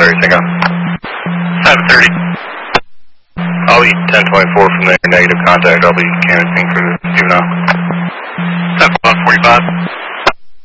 Sorry, take on. 730. I'll be 1024 from there, negative contact. I'll be canvassing for the juvenile.